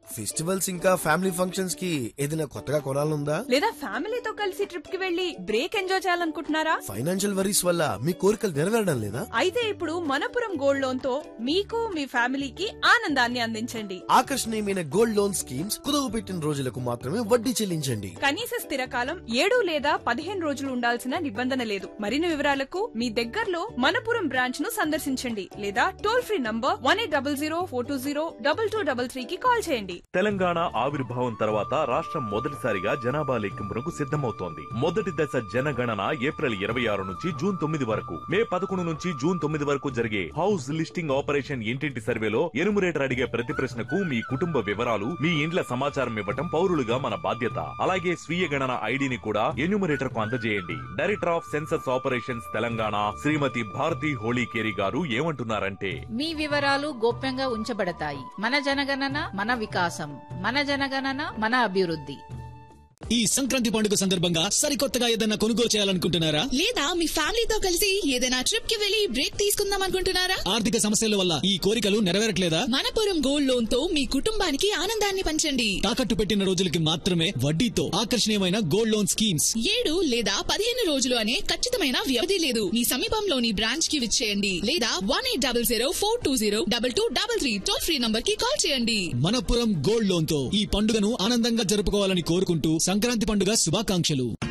Festivals ఇంకా family functions కి ఏదైనా కొత్తగా కొనాలనుందా? లేదా ఫ్యామిలీతో కలిసి ట్రిప్ కి వెళ్లి బ్రేక్ ఎంజాయ్ చేయాలనుకుంటున్నారా? ఫైనాన్షియల్ వరీస్ వల్ల మీ కోరికలు నెరవేరడం లేదా? అయితే ఇప్పుడు మనపురం గోల్డ్ లోన్ తో మీకు మీ ఫ్యామిలీకి ఆనందాన్ని అందించండి. ఆకర్షణీయమైన గోల్డ్ లోన్ స్కీమ్స్ కుదువపెట్టిన రోజులకు మాత్రమే వడ్డీ చెల్లించండి. కనీస స్థిర కాలం 7 లేదా 15 రోజులు ఉండాల్సిన నిబంధన లేదు. మరిన్ని వివరాలకు మీ దగ్గరలో మనపురం బ్రాంచ్ ను సందర్శించండి లేదా టోల్ ఫ్రీ నంబర్ 1800-420-2233 కి కాల్ చేయండి. తెలంగాణ ఆవిర్భావం తర్వాత రాష్ట్రం మొదటిసారిగా జనాభా లెక్కింపునకు సిద్ధమవుతోంది. మొదటి దశ జనగణన ఏప్రిల్ 26 నుంచి జూన్ 9 వరకు, మే 11 నుంచి జూన్ 9 వరకు జరిగే హౌస్ లిస్టింగ్ ఆపరేషన్ ఇంటింటి సర్వేలో ఎనుమరేటర్ అడిగే ప్రతి ప్రశ్నకు మీ కుటుంబ వివరాలు, మీ ఇండ్ల సమాచారం ఇవ్వటం పౌరులుగా మన బాధ్యత. అలాగే స్వీయ గణన ఐడిని కూడా ఎన్యూమరేటర్ కు అందజేయండి. Director of census operations Telangana శ్రీమతి భారతి హోళీకేరి గారు ఏమంటున్నారంటే, మీ వివరాలు గోప్యంగా ఉంచబడతాయి. మన జనగణన మన వికాసం, మన జనగణన మన అభివృద్ధి. ఈ సంక్రాంతి పండుగ సందర్భంగా సరికొత్తగా ఏదైనా కొనుగోలు చేయాలనుకుంటున్నారా? లేదా మీ ఫ్యామిలీతో కలిసి ఏదైనా ట్రిప్ కి వెళ్లి బ్రేక్ తీసుకుందాం అనుకుంటున్నారా? ఆర్థిక సమస్యల వల్ల ఈ కోరికలు నెరవేరట్లేదా? మనపురం గోల్డ్ లోన్ తో మీ కుటుంబానికి ఆనందాన్ని పంచండి. తాకట్టు పెట్టిన రోజులకి మాత్రమే వడ్డీతో ఆకర్షణీయమైన గోల్డ్ లోన్ స్కీమ్స్. 7 లేదా 15 రోజులు అనే ఖచ్చితమైన వ్యవధి లేదు. మీ సమీపంలోని బ్రాంచ్ కి విచ్చేయండి లేదా 1800-420-2233 టోల్ ఫ్రీ నంబర్ కి కాల్ చేయండి. మనపురం గోల్డ్ లోన్ తో ఈ పండుగను ఆనందంగా జరుపుకోవాలని కోరుకుంటూ సంక్రాంతి పండుగ శుభాకాంక్షలు.